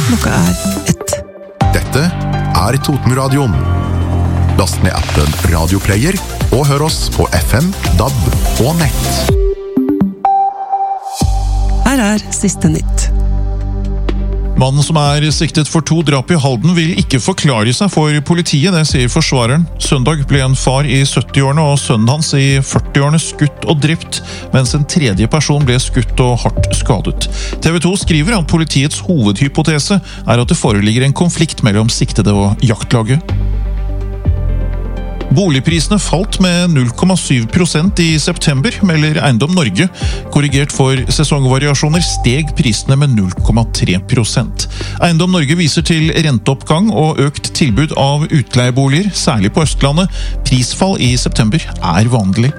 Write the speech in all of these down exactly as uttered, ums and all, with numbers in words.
klokka er ett. Dette er Totenradioen. Last ned appen Radioplayer og hør oss på F M, D A B og nett. Her er siste nytt. Mannen som er siktet for to drap i Halden vil ikke forklare seg for politiet, det sier forsvareren. Søndag ble en far i sytti-årene og sønnen hans i førti-årene skutt og drept, mens en tredje person ble skutt og hardt skadet. T V to skriver at politiets hovedhypotese er at det foreligger en konflikt mellom siktede og jaktlaget. Boligprisene falt med null komma syv prosent i september, melder Eiendom Norge. Korrigert for sesongvariasjoner steg prisene med null komma tre prosent. Eiendom Norge viser til renteoppgang og økt tilbud av utleieboliger, særlig på Østlandet. Prisfall i september er vanlig.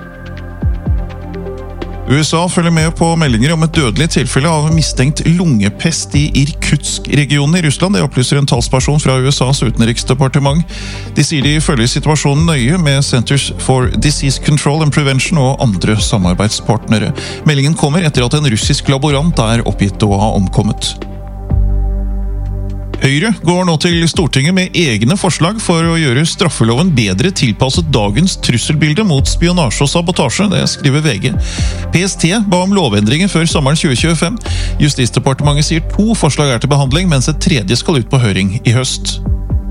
U S A følger med på meldinger om et dødelig tilfelle av mistenkt lungepest i Irkutsk-regionen i Russland. Det opplyser en talsperson fra U S A's utenriksdepartement. De sier de følger situasjonen nøye med Centers for Disease Control and Prevention og andre samarbeidspartnere. Meldingen kommer etter at en russisk laborant er oppgitt å ha omkommet. Høyre går nå til Stortinget med egne forslag for å gjøre straffeloven bedre tilpasset dagens trusselbilde mot spionasje og sabotasje, det skriver V G. P S T ba om lovendringer før sommeren tjue tjuefem. Justisdepartementet sier to forslag er til behandling, mens et tredje skal ut på høring i høst.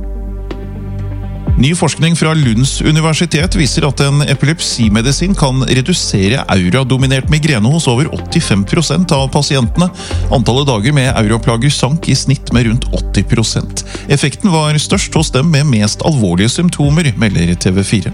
Ny forskning fra Lunds universitet viser at en epilepsimedisin kan redusere auradominert migrene hos over åttifem prosent av pasientene. Antallet dager med auraplager sank i snitt med rundt åtti prosent. Effekten var størst hos dem med mest alvorlige symptomer, melder T V fire.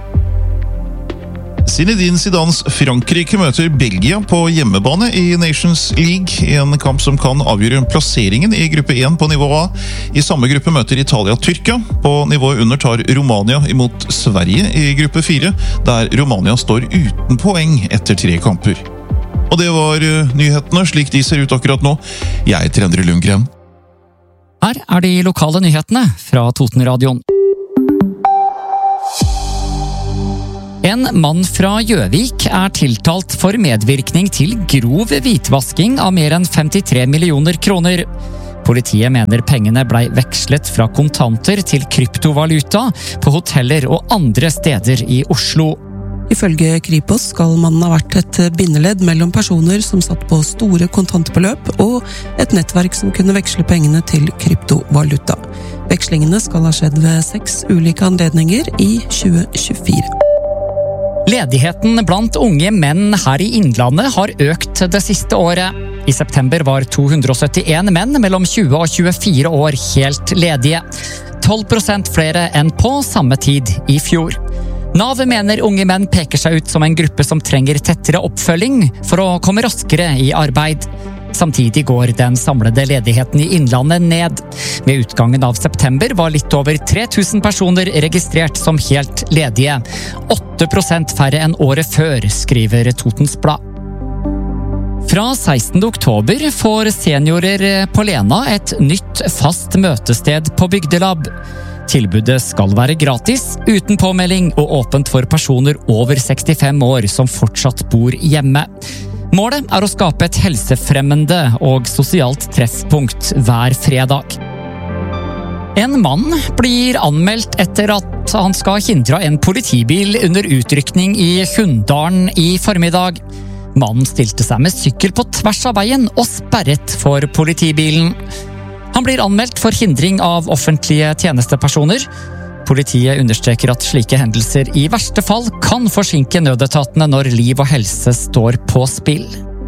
Zinedine Zidans Frankrike møter Belgia på hjemmebane i Nations League, i en kamp som kan avgjøre plasseringen i gruppe én på nivå A. I samme gruppe møter Italia Tyrkia. På nivået under tar Romania imot Sverige i gruppe fire, der Romania står uten poeng etter tre kamper. Og det var nyhetene, slik de ser ut akkurat nå. Jeg heter Endre Lundgren. Her er de lokale nyhetene fra Totenradioen. En mann fra Gjøvik er tiltalt for medvirkning til grov hvitvasking av mer enn femtitre millioner kroner. Politiet mener pengene blei vekslet fra kontanter til kryptovaluta på hoteller og andre steder i Oslo. Ifølge Kripos skal mannen ha vært et bindeledd mellom personer som satt på store kontantbeløp og et nettverk som kunne veksle pengene til kryptovaluta. Vekslingene skal ha skjedd ved seks ulike anledninger i tjue tjuefire. Ledigheten blant unge menn her i Innlandet har økt det siste året. I september var to hundre og syttien menn mellom tjue og tjuefire år helt ledige. tolv prosent flere enn på samme tid i fjor. Nav mener unge menn peker seg ut som en gruppe som trenger tettere oppfølging for å komme raskere i arbeid. Samtidig går den samlede ledigheten i Innlandet ned. Ved utgangen av september var litt over tre tusen personer registrert som helt ledige. åtte prosent færre enn året før, skriver Totens Blad. Fra sekstende oktober får seniorer på Lena et nytt fast møtested på Bygdelab. Tilbudet skal være gratis, uten påmelding og åpent for personer over sekstifem år som fortsatt bor hjemme. Målet er å skape et helsefremmende og sosialt treffpunkt hver fredag. En mann blir anmeldt etter at han skal hindre en politibil under utrykning i Hunndalen i formiddag. Mannen stilte seg med sykkel på tvers av veien og sperret for politibilen. Han blir anmeldt for hindring av offentlige tjenestepersoner. Politiet understreker at slike hendelser i verste fall kan forsinke nødetatene når liv og helse står på spill.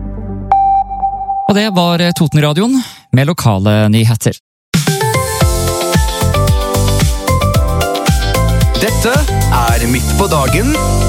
Og det var Totenradioen med lokale nyheter. Dette er Midt på dagen